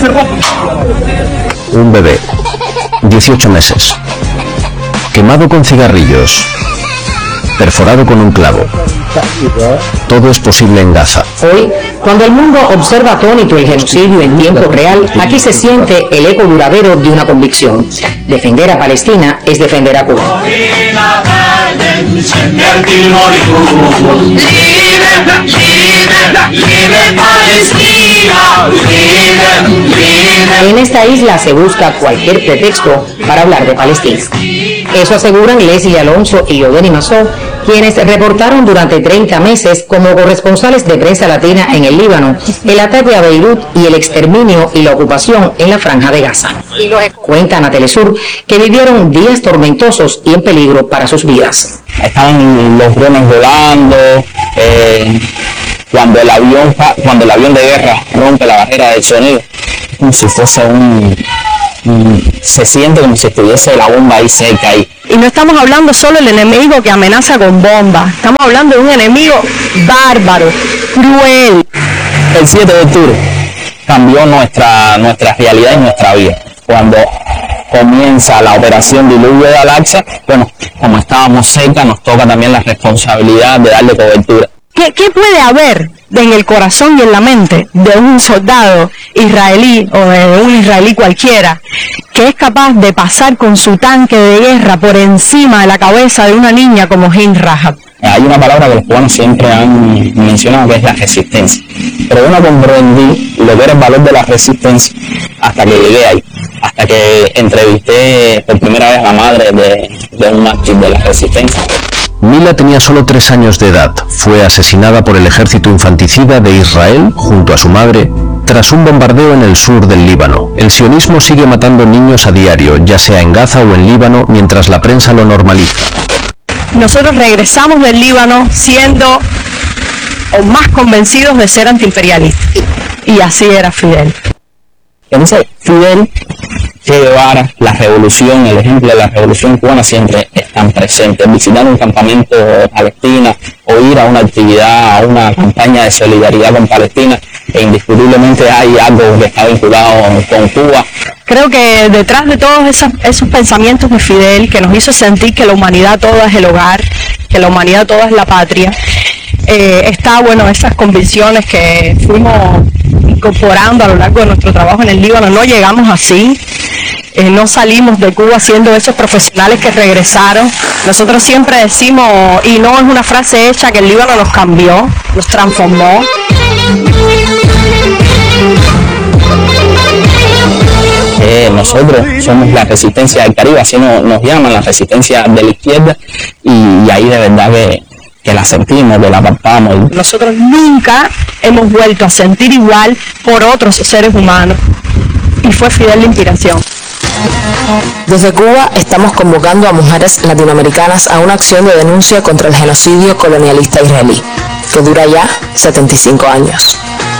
Un bebé, 18 meses, quemado con cigarrillos, perforado con un clavo. Todo es posible en Gaza. Hoy, cuando el mundo observa atónito el genocidio en tiempo real, aquí se siente el eco duradero de una convicción. Defender a Palestina es defender a Cuba. En esta isla se busca cualquier pretexto para hablar de Palestina. Eso aseguran Leslie Alonso y Odeni Mazó, quienes reportaron durante 30 meses como corresponsales de prensa latina en el Líbano el ataque a Beirut y el exterminio y la ocupación en la Franja de Gaza. Cuentan a Telesur que vivieron días tormentosos y en peligro para sus vidas. Estaban los drones volando, cuando el avión de guerra rompe la barrera del sonido, como si fuese se siente como si estuviese la bomba ahí cerca ahí. Y no estamos hablando solo del enemigo que amenaza con bombas, estamos hablando de un enemigo bárbaro, cruel. El 7 de octubre cambió nuestra realidad y nuestra vida. Cuando comienza la operación Diluvio de Al-Aqsa, bueno, como estábamos cerca, nos toca también la responsabilidad de darle cobertura. ¿Qué puede haber en el corazón y en la mente de un soldado israelí o de un israelí cualquiera que es capaz de pasar con su tanque de guerra por encima de la cabeza de una niña como Hind Rahab? Hay una palabra que los cubanos siempre han mencionado, que es la resistencia. Pero yo no comprendí lo que era el valor de la resistencia hasta que llegué ahí, hasta que entrevisté por primera vez a la madre de un mártir de la resistencia. Mila tenía solo 3 años de edad. Fue asesinada por el ejército infanticida de Israel junto a su madre tras un bombardeo en el sur del Líbano. El sionismo sigue matando niños a diario, ya sea en Gaza o en Líbano, mientras la prensa lo normaliza. Nosotros regresamos del Líbano siendo más convencidos de ser antiimperialistas. Y así era Fidel. Entonces, Fidel, Che Guevara, la revolución, el ejemplo de la revolución cubana siempre están presentes. Visitar un campamento palestino o ir a una actividad, a una campaña de solidaridad con Palestina, e indiscutiblemente hay algo que está vinculado con Cuba. Creo que detrás de todos esos pensamientos de Fidel, que nos hizo sentir que la humanidad toda es el hogar, que la humanidad toda es la patria, está, bueno, esas convicciones que fuimos incorporando a lo largo de nuestro trabajo en el Líbano. No llegamos así, no salimos de Cuba siendo esos profesionales que regresaron. Nosotros siempre decimos, y no es una frase hecha, que el Líbano nos cambió, nos transformó. Nosotros somos la resistencia del Caribe, así nos llaman, la resistencia de la izquierda, y ahí de verdad que la sentimos, que la palpamos. Nosotros nunca hemos vuelto a sentir igual por otros seres humanos, y fue Fidel la inspiración. Desde Cuba estamos convocando a mujeres latinoamericanas a una acción de denuncia contra el genocidio colonialista israelí, que dura ya 75 años.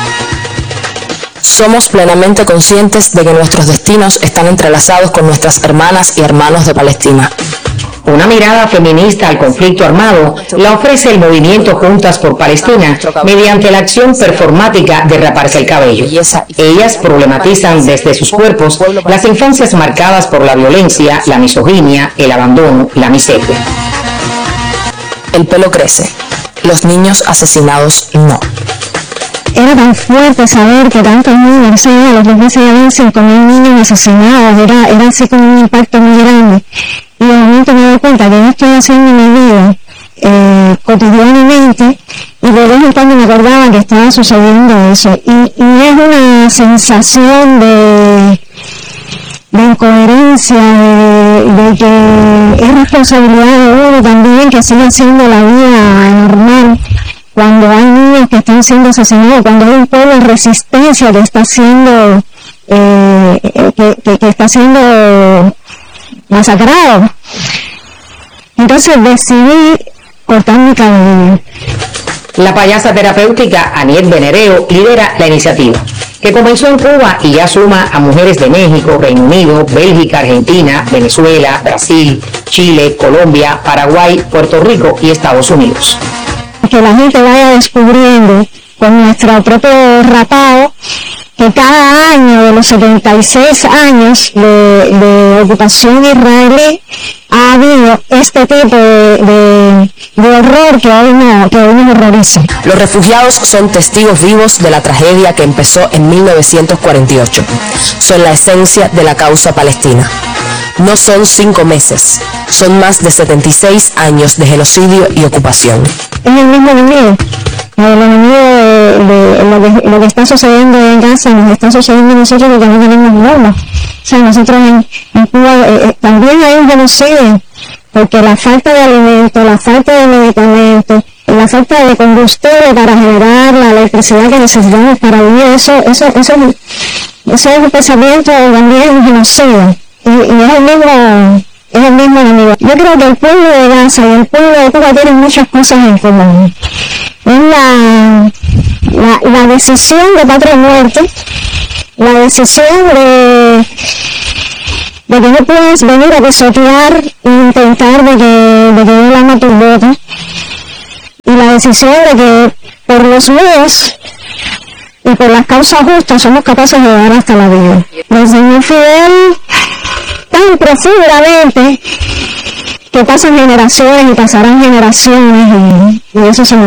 Somos plenamente conscientes de que nuestros destinos están entrelazados con nuestras hermanas y hermanos de Palestina. Una mirada feminista al conflicto armado la ofrece el movimiento Juntas por Palestina mediante la acción performática de raparse el cabello. Ellas problematizan desde sus cuerpos las infancias marcadas por la violencia, la misoginia, el abandono, la miseria. El pelo crece, los niños asesinados no. Era tan fuerte saber que tantos niños, a los 2 meses de edad, 5.000 niños asesinados, era así como un impacto muy grande. Y de momento me doy cuenta que yo estoy haciendo mi vida cotidianamente, y de vez en cuando me acordaba que estaba sucediendo eso. Y es una sensación de incoherencia, de que es responsabilidad de uno también que siga haciendo la vida normal. Cuando hay niños que están siendo asesinados, cuando hay un pueblo de resistencia que está siendo que está siendo masacrado. Entonces decidí cortar mi cabello. La payasa terapéutica Aniet Venereo lidera la iniciativa, que comenzó en Cuba y ya suma a mujeres de México, Reino Unido, Bélgica, Argentina, Venezuela, Brasil, Chile, Colombia, Paraguay, Puerto Rico y Estados Unidos. Que la gente vaya descubriendo con nuestro propio rapado que cada año de los 76 años de ocupación israelí ha habido este tipo de horror que hoy nos horroriza. Los refugiados son testigos vivos de la tragedia que empezó en 1948. Son la esencia de la causa palestina. No son 5 meses, son más de 76 años de genocidio y ocupación. Es el mismo enemigo. El enemigo de lo que está sucediendo en Gaza nos está sucediendo a nosotros porque no tenemos normas. O sea, nosotros en Cuba también hay un genocidio, porque la falta de alimentos, la falta de medicamentos, la falta de combustible para generar la electricidad que necesitamos para vivir, eso es un pensamiento también genocidio. Y es el mismo enemigo. Yo creo que el pueblo de Gaza y el pueblo de Cuba tienen muchas cosas en común. Es la decisión de patria o muerte, la decisión de que no puedes venir a pisotear e intentar de que yo lama tus votos, y la decisión de que por los míos y por las causas justas somos capaces de dar hasta la vida. El señor Fidel tan profundamente que pasan generaciones y pasarán generaciones y eso se me